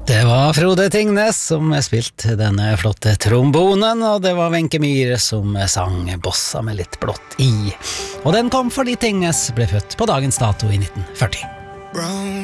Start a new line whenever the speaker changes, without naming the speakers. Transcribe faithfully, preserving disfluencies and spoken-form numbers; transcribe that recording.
Det var Frode Tingnes som spilte denne flotte trombonen, og det var Wenche Myhre som sang Bossa med litt blått i. Og den kom fordi Tingnes ble født på dagens dato i nitten førti.